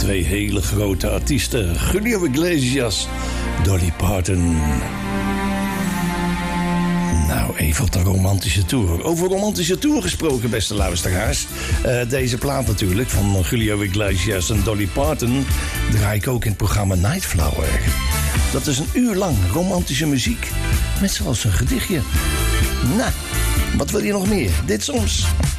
Twee hele grote artiesten. Julio Iglesias, Dolly Parton. Nou, even op de romantische tour. Over romantische tour gesproken, beste luisteraars. Deze plaat natuurlijk van Julio Iglesias en Dolly Parton draai ik ook in het programma Nightflower. Dat is een uur lang romantische muziek met zelfs een gedichtje. Nou, wat wil je nog meer? Dit soms.